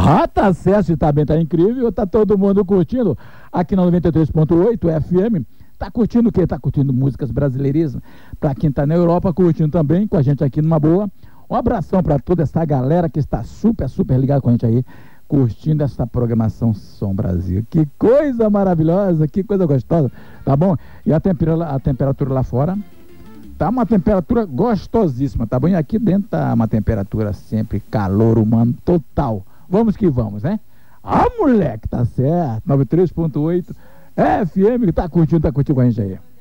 Ah, tá certo, tá bem, tá incrível, tá todo mundo curtindo aqui na 93.8 FM. Tá curtindo o quê? Tá curtindo músicas brasileiríssimas. Pra quem tá na Europa, curtindo também com a gente aqui numa boa. Um abração pra toda essa galera que está super ligada com a gente aí, curtindo essa programação Som Brasil. Que coisa maravilhosa, que coisa gostosa, tá bom? E a temperatura lá fora tá uma temperatura gostosíssima, tá bom? E aqui dentro tá uma temperatura sempre calor humano total. Vamos que vamos, né? Ah, moleque, tá certo. 93.8 FM, tá curtindo com a gente aí.